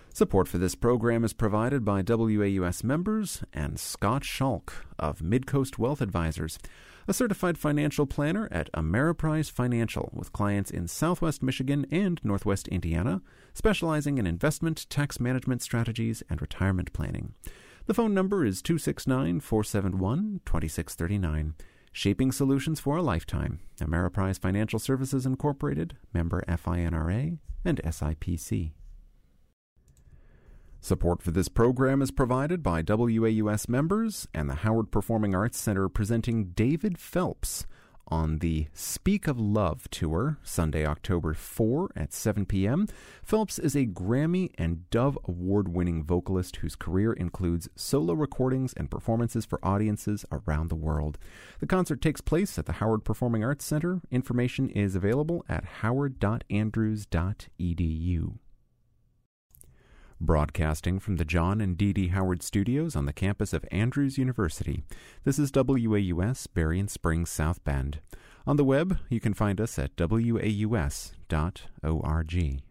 Support for this program is provided by WAUS members and Scott Schalk of Midcoast Wealth Advisors, a certified financial planner at Ameriprise Financial with clients in Southwest Michigan and Northwest Indiana, specializing in investment, tax management strategies, and retirement planning. The phone number is 269-471-2639. Shaping solutions for a lifetime. Ameriprise Financial Services Incorporated, member FINRA and SIPC. Support for this program is provided by WAUS members and the Howard Performing Arts Center, presenting David Phelps on the Speak of Love tour, Sunday, October 4 at 7 p.m. Phelps is a Grammy and Dove Award-winning vocalist whose career includes solo recordings and performances for audiences around the world. The concert takes place at the Howard Performing Arts Center. Information is available at howard.andrews.edu. Broadcasting from the John and Dee Dee Howard Studios on the campus of Andrews University, this is WAUS, Berrien Springs, South Bend. On the web, you can find us at waus.org.